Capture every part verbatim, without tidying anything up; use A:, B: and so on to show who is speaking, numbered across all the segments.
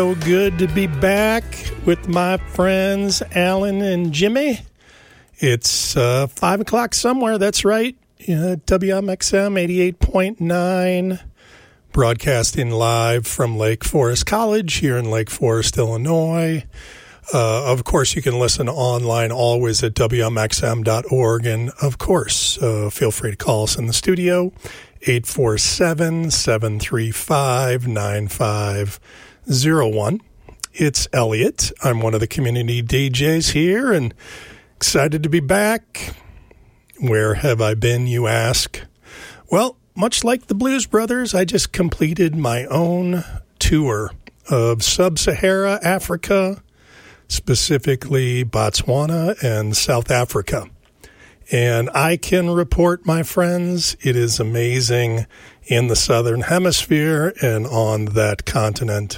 A: So good to be back with my friends Alan and Jimmy. It's uh, five o'clock somewhere, that's right. Uh, W M X M eighty-eight point nine, broadcasting live from Lake Forest College here in Lake Forest, Illinois. Uh, of course, you can listen online always at W M X M dot org. And, of course, uh, feel free to call us in the studio, eight four seven, seven three five, nine five zero one. It's Elliot. I'm one of the community D Js here and excited to be back. Where have I been, you ask? Well, much like the Blues Brothers, I just completed my own tour of Sub-Sahara Africa, specifically Botswana and South Africa. And I can report, my friends, it is amazing in the Southern Hemisphere and on that continent.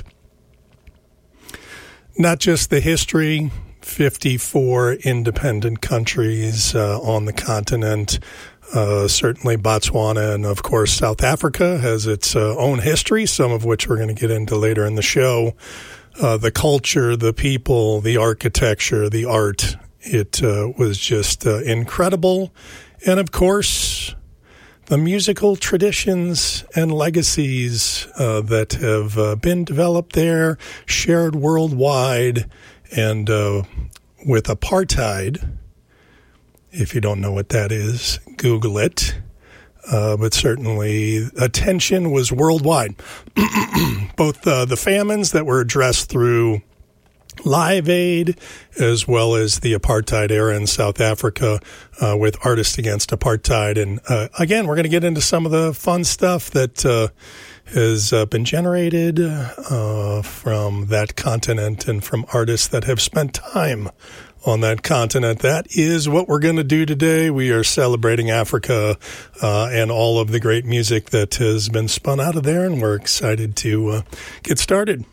A: Not just the history, fifty-four independent countries uh, on the continent. Uh, certainly Botswana and, of course, South Africa has its uh, own history, some of which we're going to get into later in the show. Uh, the culture, the people, the architecture, the art, it uh, was just uh, incredible. And, of course, the musical traditions and legacies uh, that have uh, been developed there, shared worldwide, and uh, with apartheid, if you don't know what that is, Google it. Uh, but certainly attention was worldwide. Both uh, the famines that were addressed through Live Aid, as well as the apartheid era in South Africa uh, with Artists Against Apartheid. And uh, again, we're going to get into some of the fun stuff that uh, has uh, been generated uh, from that continent and from artists that have spent time on that continent. That is what we're going to do today. We are celebrating Africa uh, and all of the great music that has been spun out of there, and we're excited to uh, get started.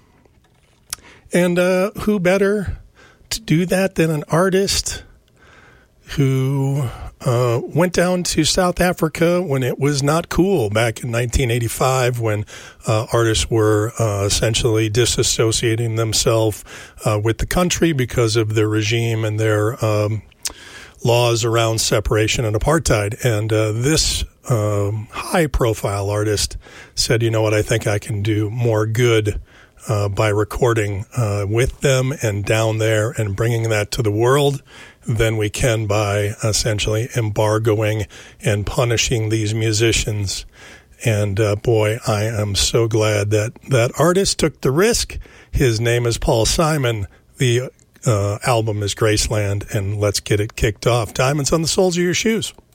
A: And uh, who better to do that than an artist who uh, went down to South Africa when it was not cool back in nineteen eighty-five, when uh, artists were uh, essentially disassociating themselves uh, with the country because of their regime and their um, laws around separation and apartheid. And uh, this um, high-profile artist said, you know what, I think I can do more good Uh, by recording uh, with them and down there and bringing that to the world than we can by essentially embargoing and punishing these musicians. And uh, boy, I am so glad that that artist took the risk. His name is Paul Simon. The uh, album is Graceland, and let's get it kicked off. Diamonds on the soles of your shoes.